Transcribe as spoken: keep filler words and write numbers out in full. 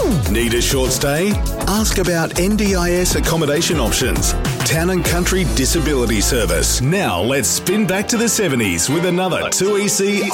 Need a short stay? Ask about N D I S accommodation options. Town and Country Disability Service. Now let's spin back to the seventies with another two E C